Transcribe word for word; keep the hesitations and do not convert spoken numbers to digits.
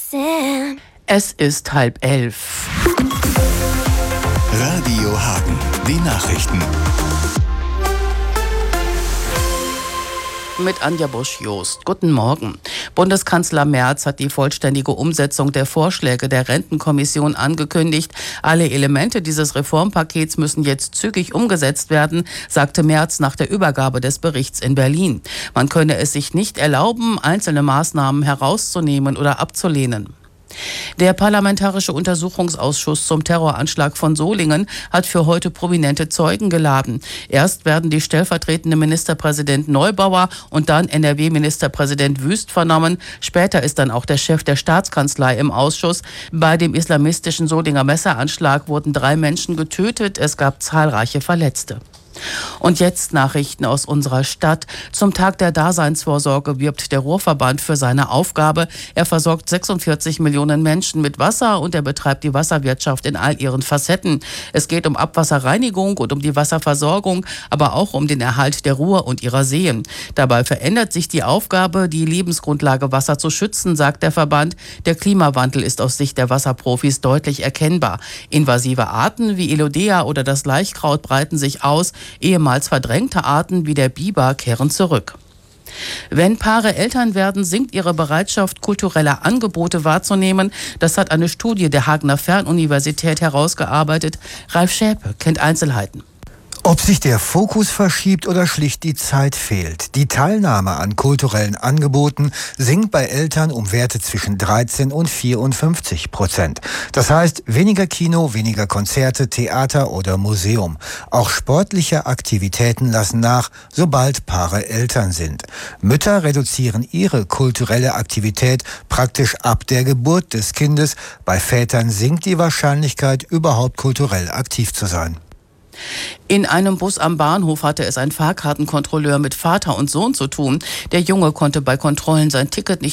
Sam. Es ist halb elf. Radio Hagen, die Nachrichten. Mit Anja Busch-Jost. Guten Morgen. Bundeskanzler Merz hat die vollständige Umsetzung der Vorschläge der Rentenkommission angekündigt. Alle Elemente dieses Reformpakets müssen jetzt zügig umgesetzt werden, sagte Merz nach der Übergabe des Berichts in Berlin. Man könne es sich nicht erlauben, einzelne Maßnahmen herauszunehmen oder abzulehnen. Der Parlamentarische Untersuchungsausschuss zum Terroranschlag von Solingen hat für heute prominente Zeugen geladen. Erst werden die stellvertretende Ministerpräsident Neubauer und dann N R W-Ministerpräsident Wüst vernommen. Später ist dann auch der Chef der Staatskanzlei im Ausschuss. Bei dem islamistischen Solinger Messeranschlag wurden drei Menschen getötet. Es gab zahlreiche Verletzte. Und jetzt Nachrichten aus unserer Stadt. Zum Tag der Daseinsvorsorge wirbt der Ruhrverband für seine Aufgabe. Er versorgt sechsundvierzig Millionen Menschen mit Wasser und er betreibt die Wasserwirtschaft in all ihren Facetten. Es geht um Abwasserreinigung und um die Wasserversorgung, aber auch um den Erhalt der Ruhr und ihrer Seen. Dabei verändert sich die Aufgabe, die Lebensgrundlage Wasser zu schützen, sagt der Verband. Der Klimawandel ist aus Sicht der Wasserprofis deutlich erkennbar. Invasive Arten wie Elodea oder das Laichkraut breiten sich aus. Ehemals verdrängte Arten wie der Biber kehren zurück. Wenn Paare Eltern werden, sinkt ihre Bereitschaft, kulturelle Angebote wahrzunehmen. Das hat eine Studie der Hagener Fernuniversität herausgearbeitet. Ralf Schäpe kennt Einzelheiten. Ob sich der Fokus verschiebt oder schlicht die Zeit fehlt. Die Teilnahme an kulturellen Angeboten sinkt bei Eltern um Werte zwischen dreizehn und vierundfünfzig Prozent. Das heißt, weniger Kino, weniger Konzerte, Theater oder Museum. Auch sportliche Aktivitäten lassen nach, sobald Paare Eltern sind. Mütter reduzieren ihre kulturelle Aktivität praktisch ab der Geburt des Kindes. Bei Vätern sinkt die Wahrscheinlichkeit, überhaupt kulturell aktiv zu sein. In einem Bus am Bahnhof hatte es ein Fahrkartenkontrolleur mit Vater und Sohn zu tun. Der Junge konnte bei Kontrollen sein Ticket nicht